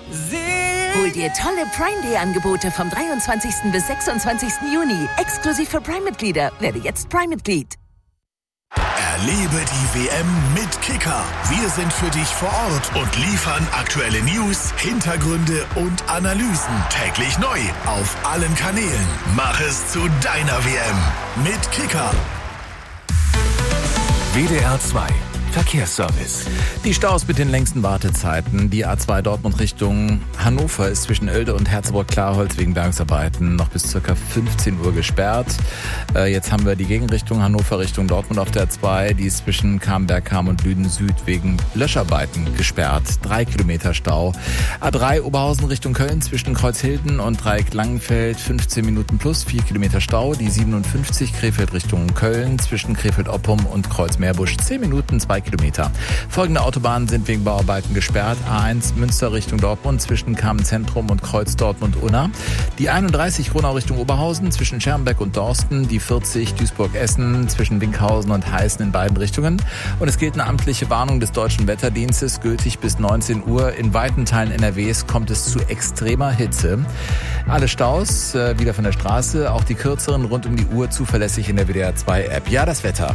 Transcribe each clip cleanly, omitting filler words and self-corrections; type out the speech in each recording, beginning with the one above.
Hol dir tolle Prime Day Angebote vom 23. bis 26. Juni. Exklusiv für Prime-Mitglieder. Werde jetzt Prime-Mitglied. Erlebe die WM mit Kicker. Wir sind für dich vor Ort und liefern aktuelle News, Hintergründe und Analysen. Täglich neu auf allen Kanälen. Mach es zu deiner WM mit Kicker. WDR 2 Verkehrsservice. Die Staus mit den längsten Wartezeiten. Die A2 Dortmund Richtung Hannover ist zwischen Oelde und Herzogenburg-Klarholz wegen Bergungsarbeiten noch bis ca. 15 Uhr gesperrt. Jetzt haben wir die Gegenrichtung Hannover Richtung Dortmund auf der A2. Die ist zwischen Camberg-Ham und Lüden Süd wegen Löscharbeiten gesperrt. 3 Kilometer Stau. A3 Oberhausen Richtung Köln zwischen Kreuzhilden und Dreieck-Langenfeld 15 Minuten plus 4 Kilometer Stau. Die 57 Krefeld Richtung Köln zwischen Krefeld-Oppum und Kreuz-Meerbusch 10 Minuten 2 Kilometer. Folgende Autobahnen sind wegen Bauarbeiten gesperrt. A1 Münster Richtung Dortmund zwischen Kamen-Zentrum und Kreuz Dortmund-Unna. Die 31 Ronau Richtung Oberhausen zwischen Schermbeck und Dorsten. Die 40 Duisburg-Essen zwischen Winkhausen und Heißen in beiden Richtungen. Und es gilt eine amtliche Warnung des Deutschen Wetterdienstes, gültig bis 19 Uhr. In weiten Teilen NRWs kommt es zu extremer Hitze. Alle Staus wieder von der Straße, auch die kürzeren rund um die Uhr zuverlässig in der WDR 2 App. Ja, das Wetter.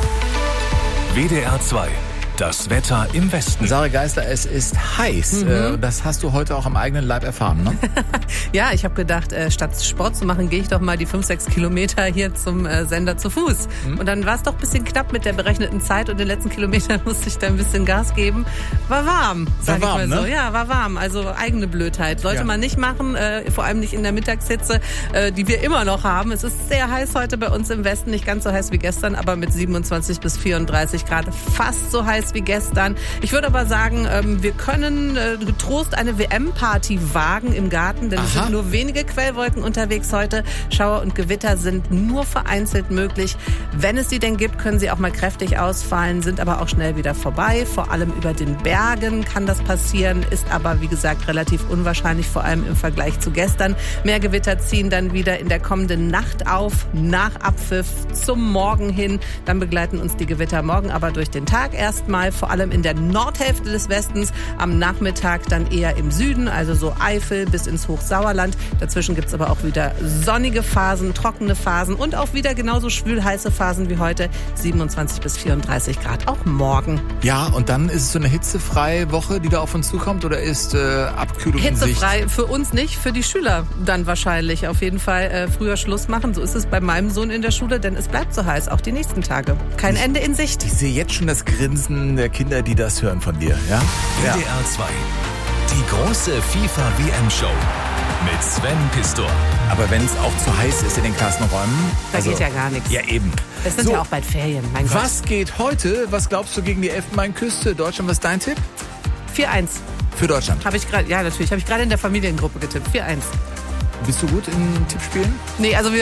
WDR 2. Das Wetter im Westen. Sarah Geister, es ist heiß. Das hast du heute auch am eigenen Leib erfahren, ne? Ja, ich habe gedacht, statt Sport zu machen, gehe ich doch mal die 5-6 Kilometer hier zum Sender zu Fuß. Und dann war es doch ein bisschen knapp mit der berechneten Zeit und den letzten Kilometern musste ich da ein bisschen Gas geben. War warm, sag ich mal so. Ne? Ja, war warm. Also eigene Blödheit. Sollte man nicht machen, vor allem nicht in der Mittagshitze, die wir immer noch haben. Es ist sehr heiß heute bei uns im Westen, nicht ganz so heiß wie gestern, aber mit 27 bis 34 Grad fast so heiß wie gestern. Ich würde aber sagen, wir können getrost eine WM-Party wagen im Garten, denn es sind nur wenige Quellwolken unterwegs heute. Schauer und Gewitter sind nur vereinzelt möglich. Wenn es sie denn gibt, können sie auch mal kräftig ausfallen, sind aber auch schnell wieder vorbei. Vor allem über den Bergen kann das passieren, ist aber, wie gesagt, relativ unwahrscheinlich, vor allem im Vergleich zu gestern. Mehr Gewitter ziehen dann wieder in der kommenden Nacht auf, nach Abpfiff zum Morgen hin. Dann begleiten uns die Gewitter morgen aber durch den Tag erstmal, vor allem in der Nordhälfte des Westens, am Nachmittag dann eher im Süden, also so Eifel bis ins Hochsauerland. Dazwischen gibt es aber auch wieder sonnige Phasen, trockene Phasen und auch wieder genauso schwül-heiße Phasen wie heute, 27 bis 34 Grad, auch morgen. Ja, und dann ist es so eine hitzefreie Woche, die da auf uns zukommt, oder ist Abkühlung in Sicht? Hitzefrei für uns nicht, für die Schüler dann wahrscheinlich. Auf jeden Fall früher Schluss machen, so ist es bei meinem Sohn in der Schule, denn es bleibt so heiß, auch die nächsten Tage. Kein Ende in Sicht. Ich sehe jetzt schon das Grinsen der Kinder, die das hören von dir. Ja? WDR 2. Die große FIFA-WM-Show mit Sven Pistor. Aber wenn es auch zu heiß ist in den Klassenräumen... Da geht ja gar nichts. Ja, eben. Es sind ja auch bald Ferien, mein Gott. Was geht heute? Was glaubst du gegen die Elfenbeinküste? Deutschland, was ist dein Tipp? 4-1. Für Deutschland? Ja, natürlich. Habe ich gerade in der Familiengruppe getippt. 4-1. Bist du gut in Tippspielen? Nee, also